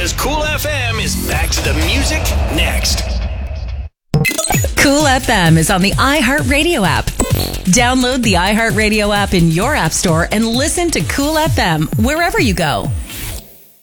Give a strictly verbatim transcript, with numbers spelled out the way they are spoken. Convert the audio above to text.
because Cool F M is back to the music next. Cool F M is on the iHeartRadio app. Download the iHeartRadio app in your app store and listen to Cool F M wherever you go.